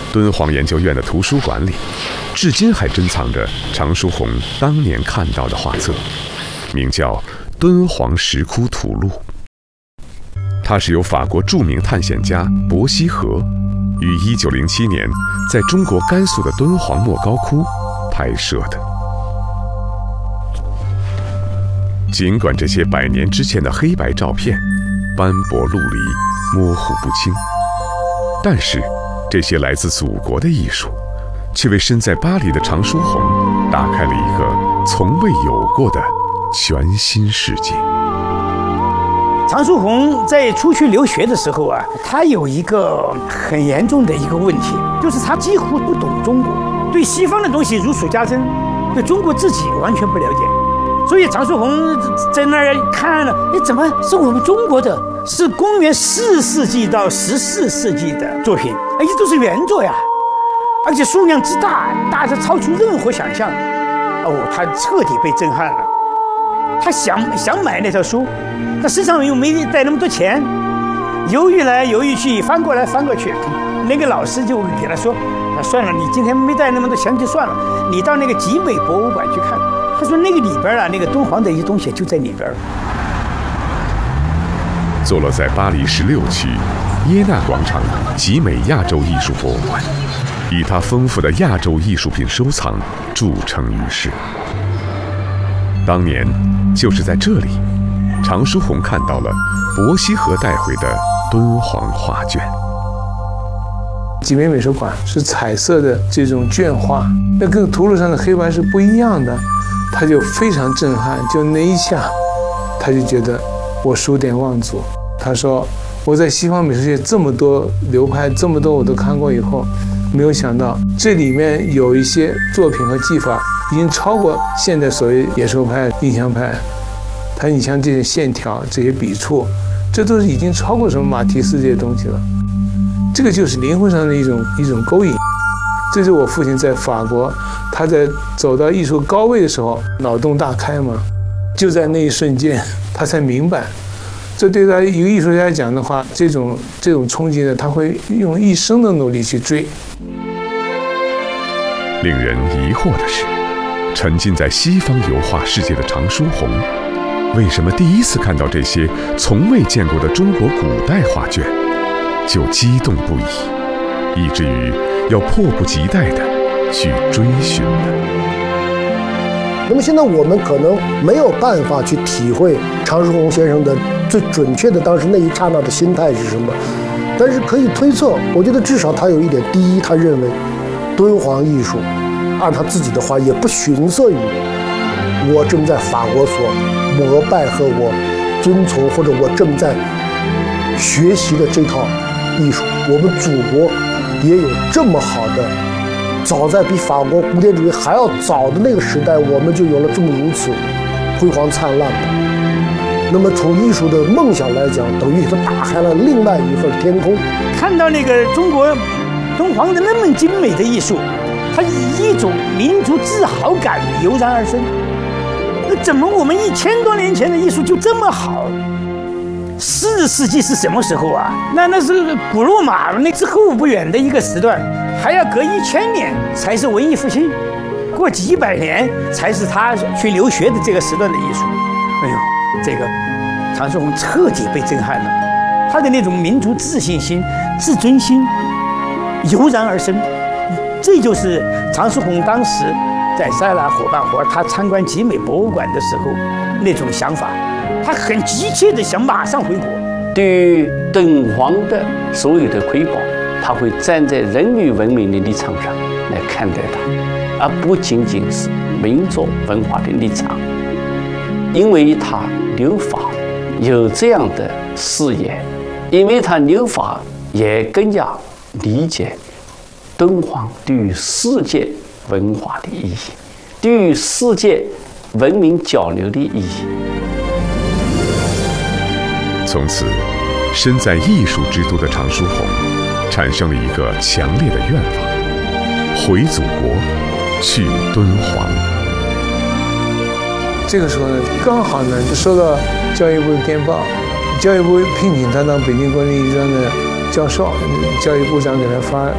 敦煌研究院的图书馆里，至今还珍藏着常书鸿当年看到的画册，名叫《敦煌石窟图录》。它是由法国著名探险家伯希和于1907年在中国甘肃的敦煌莫高窟拍摄的。尽管这些100年之前的黑白照片斑驳陆离、模糊不清，但是这些来自祖国的艺术，却为身在巴黎的常书鸿打开了一个从未有过的全新世界。 常书鸿在出去留学的时候啊，他有一个很严重的一个问题，就是他几乎不懂中国，对西方的东西如数家珍，对中国自己完全不了解。所以常书鸿在那儿看了，怎么是我们中国的？是公元4世纪到14世纪的作品，这都是原作呀，而且数量之大，大得超出任何想象。他彻底被震撼了。他想买那套书，他身上又没带那么多钱，犹豫来犹豫去，翻过来翻过去。那个老师就给他说：“算了，你今天没带那么多钱就算了，你到那个集美博物馆去看。”他说那个里边啊，那个敦煌的一些东西就在里边。 坐落在巴黎16区耶纳广场集美亚洲艺术博物馆，以它丰富的亚洲艺术品收藏著称于世。当年就是在这里，常书鸿看到了伯希和带回的敦煌画卷。 集美美术馆是彩色的这种卷画，那跟图录上的黑白是不一样的，他就非常震撼。就那一下，他就觉得我数典忘祖。他说我在西方美术界这么多流派，这么多我都看过以后，没有想到这里面有一些作品和技法已经超过现在所谓野兽派、印象派。你像这些线条、这些笔触，这都是已经超过什么马蒂斯这些东西了。这个就是灵魂上的一种勾引。这是我父亲在法国，他在走到艺术高位的时候脑洞大开嘛，就在那一瞬间他才明白，这对他一个艺术家讲的话，这种冲击呢，他会用一生的努力去追。 令人疑惑的是，沉浸在西方油画世界的常书鸿，为什么第一次看到这些从未见过的中国古代画卷就激动不已，以至于要迫不及待地去追寻呢？ 那么现在我们可能没有办法去体会常书鸿先生的最准确的当时那一刹那的心态是什么，但是可以推测，我觉得至少他有一点：第一，他认为敦煌艺术，按他自己的话也不逊色于我正在法国所膜拜和我遵从或者我正在学习的这套艺术。我们祖国也有这么好的，早在比法国古典主义还要早的那个时代，我们就有了这么如此辉煌灿烂的。那么从艺术的梦想来讲，等于它打开了另外一份天空。 看到那个中国敦煌的那么精美的艺术，它以一种民族自豪感油然而生。那怎么我们1000多年前的艺术就这么好？4世纪是什么时候啊？那是古罗马那之后不远的一个时段，还要隔1000年才是文艺复兴，过几百年才是他去留学的这个时段的艺术。这个常书鸿彻底被震撼了，他的那种民族自信心、自尊心油然而生。这就是常书鸿当时在塞拉伙伴湖，他参观集美博物馆的时候那种想法，他很急切地想马上回国。 对于敦煌的所有的瑰宝，他会站在人类文明的立场上来看待它，而不仅仅是民族文化的立场。因为他留法有这样的视野，因为他留法也更加理解敦煌对于世界文化的意义，对于世界文明交流的意义。 从此，身在艺术之都的常书鸿产生了一个强烈的愿望：回祖国，去敦煌。 这个时候呢，刚好呢就收到教育部的电报，教育部聘请他当北京国立艺术专的教授，教育部长给他发